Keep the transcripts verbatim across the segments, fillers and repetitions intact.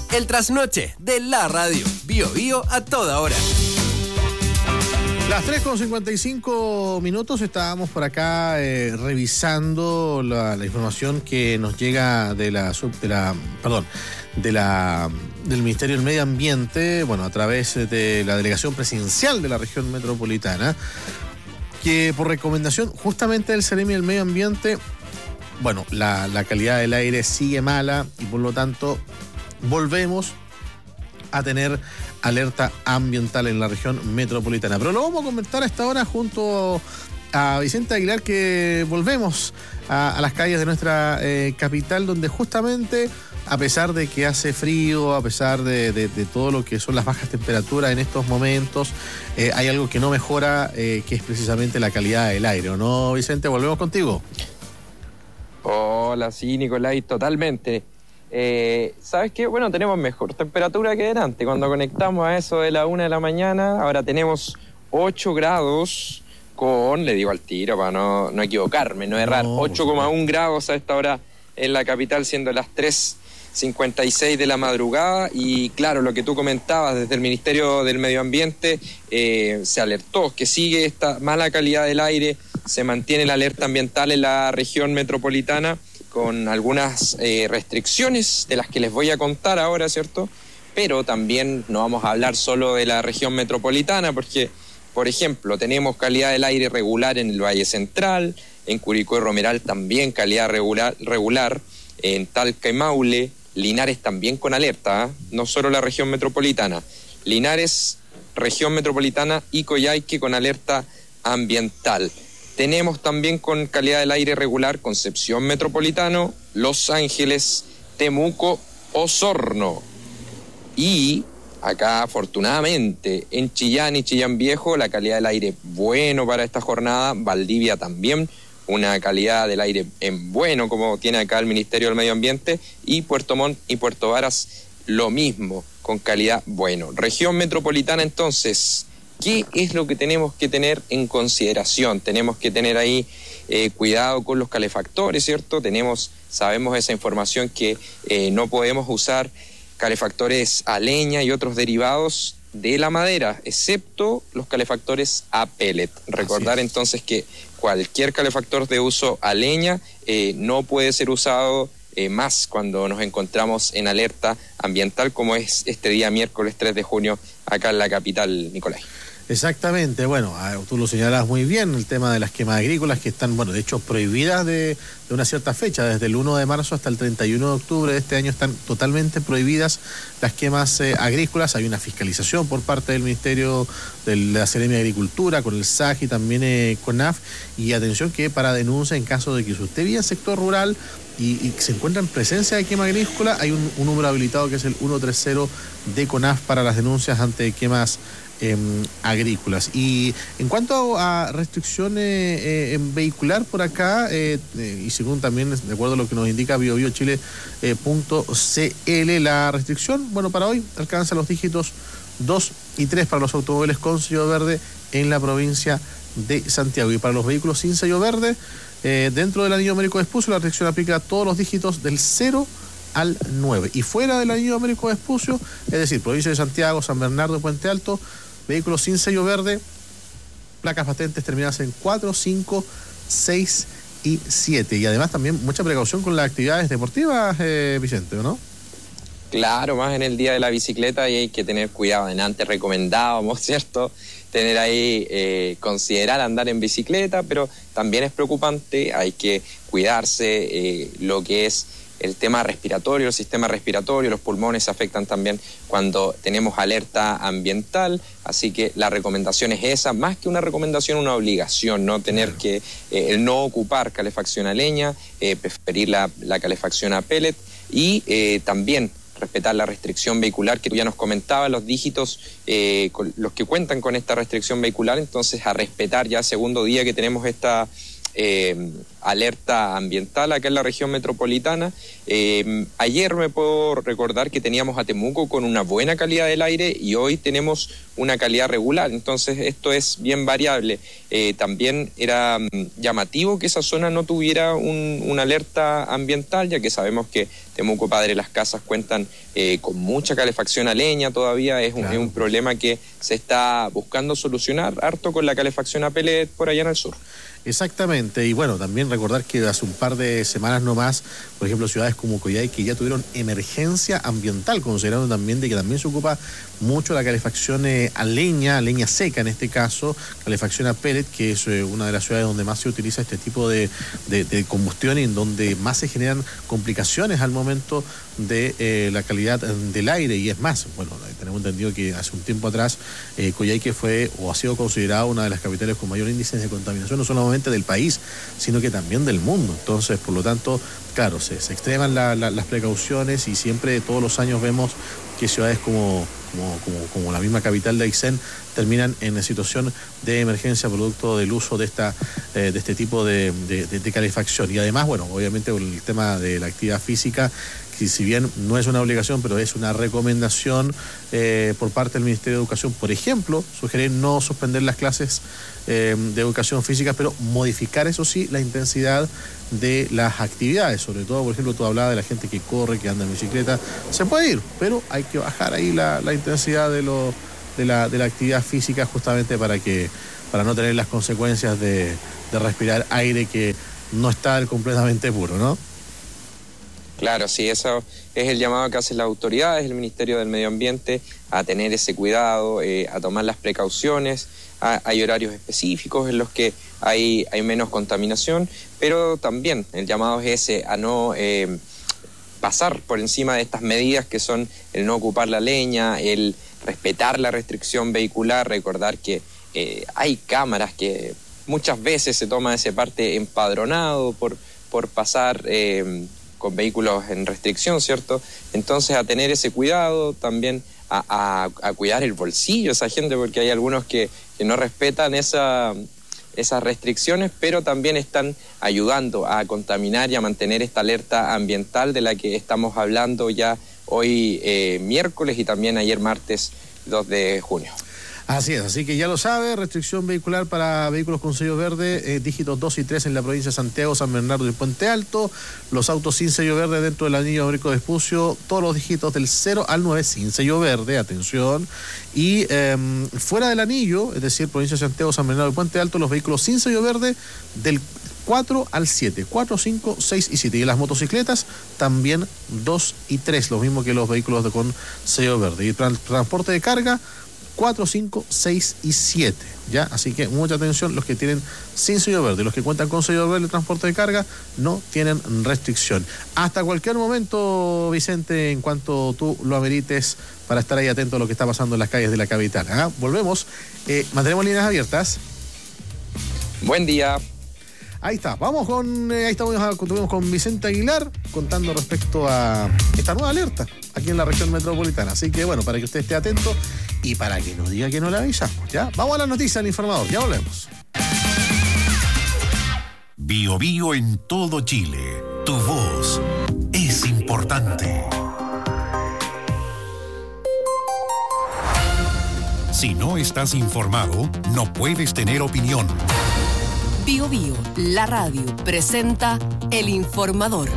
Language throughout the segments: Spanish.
El trasnoche de la radio. Bio Bio a toda hora. Las tres con cincuenta y cinco minutos, estábamos por acá eh, revisando la, la información que nos llega de la, sub, de la perdón, de la del Ministerio del Medio Ambiente, bueno, a través de la Delegación Presidencial de la Región Metropolitana, que por recomendación justamente del Seremi del Medio Ambiente, bueno, la, la calidad del aire sigue mala y por lo tanto volvemos a tener alerta ambiental en la región metropolitana. Pero lo vamos a comentar a esta hora junto a Vicente Aguilar, que volvemos a, a las calles de nuestra eh, capital, donde justamente, a pesar de que hace frío, a pesar de, de, de todo lo que son las bajas temperaturas en estos momentos, eh, hay algo que no mejora, eh, que es precisamente la calidad del aire, ¿o no, Vicente? Volvemos contigo. Hola, sí, Nicolai, totalmente. Eh, ¿Sabes qué? Bueno, tenemos mejor temperatura que delante. Cuando conectamos a eso de la una de la mañana, ahora tenemos ocho grados con, le digo al tiro para no, no equivocarme, no errar, no, ocho coma uno grados a esta hora en la capital, siendo las tres cincuenta y seis de la madrugada. Y claro, lo que tú comentabas, desde el Ministerio del Medio Ambiente eh, se alertó que sigue esta mala calidad del aire, se mantiene la alerta ambiental en la región metropolitana, con algunas eh, restricciones de las que les voy a contar ahora, ¿cierto? Pero también no vamos a hablar solo de la región metropolitana, porque, por ejemplo, tenemos calidad del aire regular en el Valle Central, en Curicó y Romeral también calidad regular, regular en Talca y Maule, Linares también con alerta, ¿eh? No solo la región metropolitana, Linares, región metropolitana y Coyhaique con alerta ambiental. Tenemos también con calidad del aire regular Concepción Metropolitano, Los Ángeles, Temuco, Osorno. Y acá, afortunadamente, en Chillán y Chillán Viejo, la calidad del aire bueno para esta jornada. Valdivia también, una calidad del aire en bueno, como tiene acá el Ministerio del Medio Ambiente. Y Puerto Montt y Puerto Varas, lo mismo, con calidad bueno. Región metropolitana, entonces, ¿qué es lo que tenemos que tener en consideración? Tenemos que tener ahí eh, cuidado con los calefactores, ¿cierto? Tenemos, sabemos esa información que eh, no podemos usar calefactores a leña y otros derivados de la madera, excepto los calefactores a pellet. Recordar entonces que cualquier calefactor de uso a leña eh, no puede ser usado eh, más cuando nos encontramos en alerta ambiental, como es este día miércoles tres de junio acá en la capital, Nicolai. Exactamente, bueno, tú lo señalas muy bien, el tema de las quemas agrícolas que están, bueno, de hecho prohibidas de, de una cierta fecha, desde el uno de marzo hasta el treinta y uno de octubre de este año están totalmente prohibidas las quemas eh, agrícolas. Hay una fiscalización por parte del Ministerio de la Seremi de Agricultura, con el S A G y también eh, con N A F, y atención que para denuncia en caso de que usted vive en sector rural y, y se encuentra en presencia de quema agrícola, hay un, un número habilitado que es el ciento treinta de CONAF para las denuncias ante quemas Eh, agrícolas. Y en cuanto a restricciones eh, en vehicular por acá, eh, eh, y según también de acuerdo a lo que nos indica biobiochile punto c l, la restricción, bueno, para hoy alcanza los dígitos dos y tres para los automóviles con sello verde en la provincia de Santiago, y para los vehículos sin sello verde eh, dentro del anillo Américo Vespucio la restricción aplica a todos los dígitos del cero al nueve, y fuera del anillo Américo Vespucio, es decir, provincia de Santiago, San Bernardo, Puente Alto, vehículos sin sello verde, placas patentes terminadas en cuatro, cinco, seis y siete. Y además también mucha precaución con las actividades deportivas, eh, Vicente, ¿no? Claro, más en el día de la bicicleta, y hay que tener cuidado. En antes recomendábamos, ¿cierto?, tener ahí, eh, considerar andar en bicicleta, pero también es preocupante, hay que cuidarse, eh, lo que es el tema respiratorio, el sistema respiratorio, los pulmones se afectan también cuando tenemos alerta ambiental, así que la recomendación es esa, más que una recomendación, una obligación, no tener que, eh, el no ocupar calefacción a leña, eh, preferir la, la calefacción a pellet, y eh, también respetar la restricción vehicular que tú ya nos comentabas, los dígitos, eh, con, los que cuentan con esta restricción vehicular, entonces a respetar ya segundo día que tenemos esta Eh, alerta ambiental acá en la región metropolitana. Eh, ayer me puedo recordar que teníamos a Temuco con una buena calidad del aire y hoy tenemos una calidad regular, entonces esto es bien variable. Eh, también era mm, llamativo que esa zona no tuviera un, una alerta ambiental, ya que sabemos que Temuco Padre Las Casas cuentan eh, con mucha calefacción a leña todavía, es un, claro. es un problema que se está buscando solucionar harto con la calefacción a pellet por allá en el sur. Exactamente, y bueno, también recordar que hace un par de semanas nomás, por ejemplo, ciudades como Coyhaique ya tuvieron emergencia ambiental, considerando también de que también se ocupa mucho la calefacción eh, a leña, a leña seca en este caso, calefacción a pellet, que es eh, una de las ciudades donde más se utiliza este tipo de, de, de combustión y en donde más se generan complicaciones al momento de eh, la calidad del aire. Y es más, bueno, tenemos entendido que hace un tiempo atrás eh, Coyhaique fue o ha sido considerada una de las capitales con mayor índice de contaminación, no solamente del país, sino que también del mundo. Entonces, por lo tanto, claro, se, se extreman la, la, las precauciones y siempre todos los años vemos que ciudades como, como, como, como la misma capital de Aysén terminan en situación de emergencia producto del uso de esta eh, de este tipo de, de, de, de calefacción. Y además, bueno, obviamente el tema de la actividad física, que si bien no es una obligación, pero es una recomendación eh, por parte del Ministerio de Educación, por ejemplo, sugerir no suspender las clases eh, de educación física, pero modificar, eso sí, la intensidad de las actividades. Sobre todo, por ejemplo, tú hablabas de la gente que corre, que anda en bicicleta, se puede ir, pero hay que bajar ahí la, la intensidad de, lo, de, la, de la actividad física, justamente para que para no tener las consecuencias de, de respirar aire que no está completamente puro, ¿no? Claro, sí, eso es el llamado que hacen las autoridades, el Ministerio del Medio Ambiente, a tener ese cuidado, eh, a tomar las precauciones. A, hay horarios específicos en los que hay, hay menos contaminación, pero también el llamado es ese, a no eh, pasar por encima de estas medidas que son el no ocupar la leña, el respetar la restricción vehicular, recordar que eh, hay cámaras que muchas veces se toma ese parte empadronado por, por pasar... Eh, con vehículos en restricción, ¿cierto? Entonces, a tener ese cuidado, también a, a, a cuidar el bolsillo de esa gente, porque hay algunos que, que no respetan esa, esas restricciones, pero también están ayudando a contaminar y a mantener esta alerta ambiental de la que estamos hablando ya hoy eh, miércoles y también ayer martes dos de junio. Así es, así que ya lo sabe, restricción vehicular para vehículos con sello verde, eh, dígitos dos y tres en la provincia de Santiago, San Bernardo y Puente Alto, los autos sin sello verde dentro del anillo Américo de Vespucio, todos los dígitos del cero al nueve sin sello verde, atención, y eh, fuera del anillo, es decir, provincia de Santiago, San Bernardo y Puente Alto, los vehículos sin sello verde del cuatro al siete, cuatro, cinco, seis y siete, y las motocicletas también dos y tres, lo mismo que los vehículos de, con sello verde, y tra- transporte de carga cuatro, cinco, seis y siete, ¿ya? Así que mucha atención, los que tienen sin sello verde, los que cuentan con sello verde de transporte de carga no tienen restricción. Hasta cualquier momento, Vicente, en cuanto tú lo amerites, para estar ahí atento a lo que está pasando en las calles de la capital. ¿Ah? Volvemos, eh, mantenemos líneas abiertas. Buen día. Ahí está, vamos con, eh, ahí estamos, estuvimos con Vicente Aguilar contando respecto a esta nueva alerta aquí en la región metropolitana. Así que bueno, para que usted esté atento y para que no diga que no le avisamos, ¿ya? Vamos a la noticia del informador, ya volvemos. Bio Bio en todo Chile. Tu voz es importante. Si no estás informado, no puedes tener opinión. Bio Bio, la radio, presenta El Informador.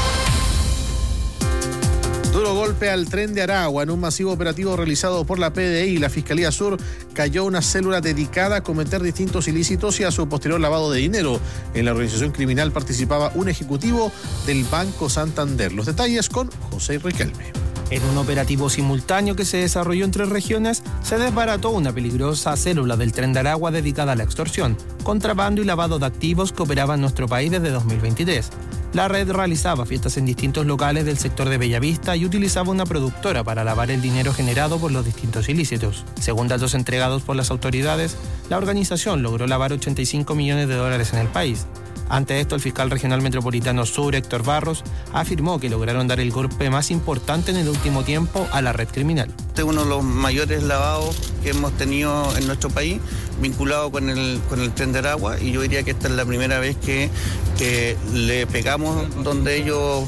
Duro golpe al tren de Aragua. En un masivo operativo realizado por la P D I y la Fiscalía Sur, cayó una célula dedicada a cometer distintos ilícitos y a su posterior lavado de dinero. En la organización criminal participaba un ejecutivo del Banco Santander. Los detalles con José Riquelme. En un operativo simultáneo que se desarrolló en tres regiones, se desbarató una peligrosa célula del Tren de Aragua dedicada a la extorsión, contrabando y lavado de activos que operaba en nuestro país desde dos mil veintitrés. La red realizaba fiestas en distintos locales del sector de Bellavista y utilizaba una productora para lavar el dinero generado por los distintos ilícitos. Según datos entregados por las autoridades, la organización logró lavar ochenta y cinco millones de dólares en el país. Ante esto, el fiscal regional metropolitano sur, Héctor Barros, afirmó que lograron dar el golpe más importante en el último tiempo a la red criminal. Este es uno de los mayores lavados que hemos tenido en nuestro país, vinculado con el, con el Tren de Aragua, y yo diría que esta es la primera vez que, que le pegamos donde ellos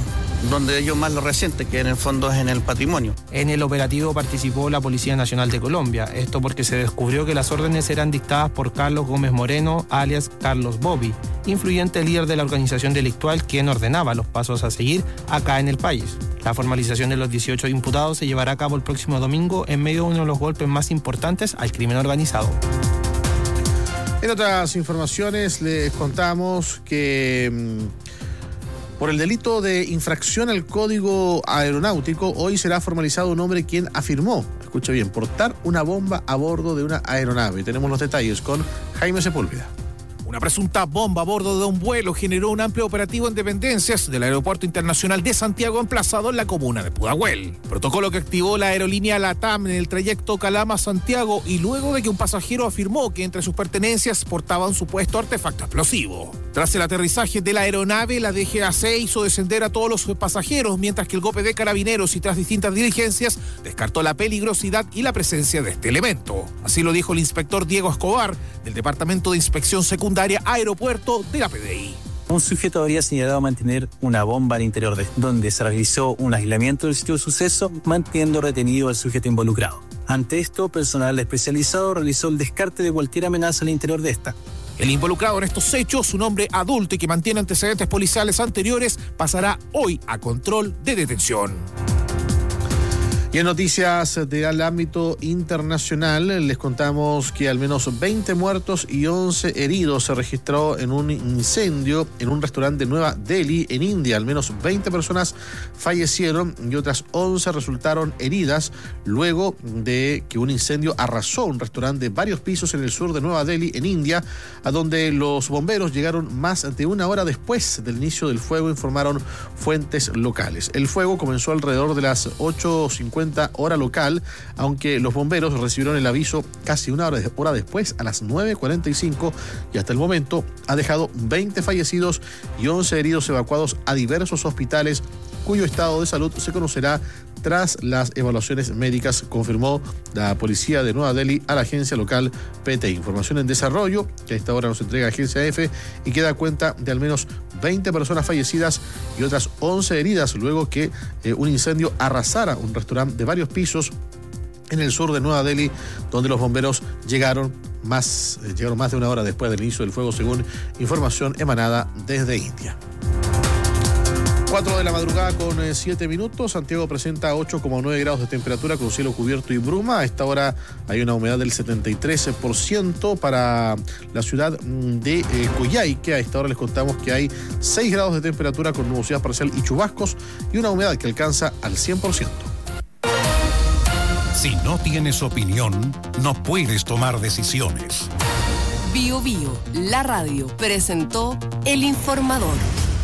donde ellos más lo resienten, que en el fondo es en el patrimonio. En el operativo participó la Policía Nacional de Colombia, esto porque se descubrió que las órdenes eran dictadas por Carlos Gómez Moreno, alias Carlos Bobby, influyente líder de la organización delictual quien ordenaba los pasos a seguir acá en el país. La formalización de los dieciocho imputados se llevará a cabo el próximo domingo en medio de uno de los golpes más importantes al crimen organizado. En otras informaciones les contamos que mmm, por el delito de infracción al código aeronáutico hoy será formalizado un hombre quien afirmó, escuche bien, portar una bomba a bordo de una aeronave. Tenemos los detalles con Jaime Sepúlveda. Una presunta bomba a bordo de un vuelo generó un amplio operativo en dependencias del Aeropuerto Internacional de Santiago emplazado en la comuna de Pudahuel. Protocolo que activó la aerolínea LATAM en el trayecto Calama-Santiago y luego de que un pasajero afirmó que entre sus pertenencias portaba un supuesto artefacto explosivo. Tras el aterrizaje de la aeronave, la D G A C hizo descender a todos los pasajeros, mientras que el G O P de Carabineros y tras distintas diligencias descartó la peligrosidad y la presencia de este elemento. Así lo dijo el inspector Diego Escobar del Departamento de Inspección Secundaria Aeropuerto de la P D I. Un sujeto habría señalado mantener una bomba al interior de donde se realizó un aislamiento del sitio de suceso, manteniendo retenido al sujeto involucrado. Ante esto, personal especializado realizó el descarte de cualquier amenaza al interior de esta. El involucrado en estos hechos, un hombre adulto y que mantiene antecedentes policiales anteriores, pasará hoy a control de detención. Y en noticias del ámbito internacional les contamos que al menos veinte muertos y once heridos se registró en un incendio en un restaurante de Nueva Delhi, en India. Al menos veinte personas fallecieron y otras once resultaron heridas luego de que un incendio arrasó un restaurante de varios pisos en el sur de Nueva Delhi, en India, a donde los bomberos llegaron más de una hora después del inicio del fuego, informaron fuentes locales. El fuego comenzó alrededor de las ocho cincuenta hora local, aunque los bomberos recibieron el aviso casi una hora, hora después, a las nueve cuarenta y cinco, y hasta el momento ha dejado veinte fallecidos y once heridos evacuados a diversos hospitales cuyo estado de salud se conocerá tras las evaluaciones médicas, confirmó la policía de Nueva Delhi a la agencia local P T I. Información en desarrollo que a esta hora nos entrega Agencia F y que da cuenta de al menos veinte personas fallecidas y otras once heridas luego que eh, un incendio arrasara un restaurante de varios pisos en el sur de Nueva Delhi, donde los bomberos llegaron más, eh, llegaron más de una hora después del inicio del fuego, según información emanada desde India. cuatro de la madrugada con siete minutos. Santiago presenta ocho coma nueve grados de temperatura con cielo cubierto y bruma. A esta hora hay una humedad del setenta y tres por ciento para la ciudad de eh, Coyhaique. A esta hora les contamos que hay seis grados de temperatura con nubosidad parcial y chubascos y una humedad que alcanza al cien por ciento. Si no tienes opinión, no puedes tomar decisiones. Bio Bio, la radio, presentó El Informador.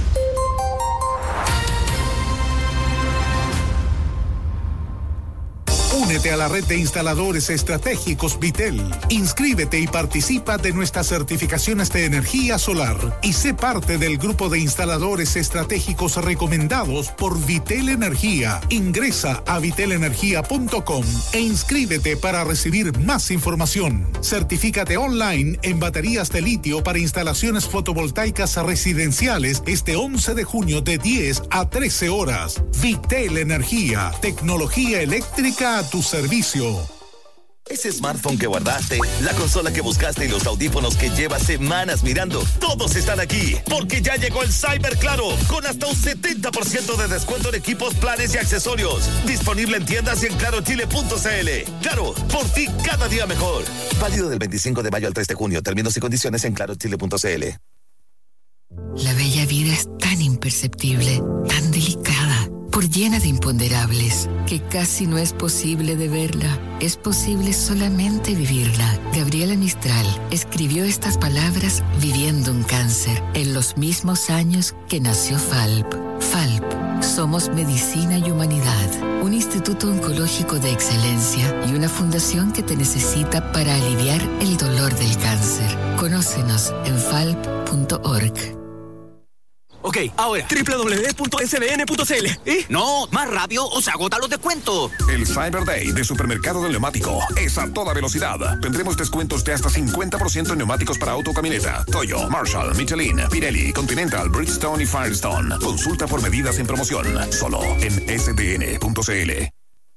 Únete a la red de instaladores estratégicos Vitel. Inscríbete y participa de nuestras certificaciones de energía solar y sé parte del grupo de instaladores estratégicos recomendados por Vitel Energía. Ingresa a vitel energía punto com e inscríbete para recibir más información. Certifícate online en baterías de litio para instalaciones fotovoltaicas residenciales este once de junio de diez a trece horas. Vitel Energía, tecnología eléctrica a tu servicio. Ese smartphone que guardaste, la consola que buscaste y los audífonos que llevas semanas mirando, todos están aquí, porque ya llegó el Cyber Claro, con hasta un setenta por ciento de descuento en equipos, planes y accesorios. Disponible en tiendas y en claro chile punto c l. Claro, por ti cada día mejor. Válido del veinticinco de mayo al tres de junio. Términos y condiciones en claro chile punto c l. La bella vida es tan imperceptible, tan delicada, por llena de imponderables, que casi no es posible de verla. Es posible solamente vivirla. Gabriela Mistral escribió estas palabras viviendo un cáncer en los mismos años que nació Falp. Falp, somos medicina y humanidad, un instituto oncológico de excelencia y una fundación que te necesita para aliviar el dolor del cáncer. Conócenos en falp punto org. Ok, ahora, doble u doble u doble u punto s b n punto c l. ¿Eh? No, más rápido o se agotan los descuentos. El Cyber Day de Supermercado del Neumático es a toda velocidad. Tendremos descuentos de hasta cincuenta por ciento en neumáticos para auto, camioneta, Toyo, Marshall, Michelin, Pirelli, Continental, Bridgestone y Firestone. Consulta por medidas en promoción. Solo en s d n punto c l.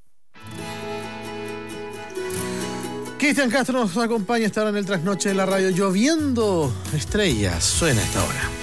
Cristian Castro nos acompaña esta hora en el trasnoche de la radio. Lloviendo estrellas. Suena esta hora.